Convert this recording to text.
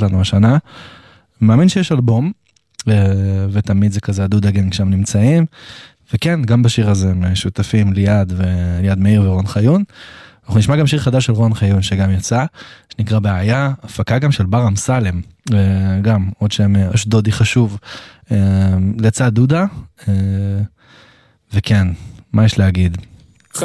לעשות לנו השנה. מאמין שיש אלבום, ותמיד זה כזה הדודה גנג שם נמצאים, וכן, גם בשיר הזה הם שותפים ליד מאיר ורון חיון. אנחנו נשמע גם שיר חדש של רון חיון שגם יצא, שנקרא בעיה, הפקה גם של בר אמסלם, גם עוד שם אשדודי חשוב, לצד דודה, וכן, מה יש להגיד?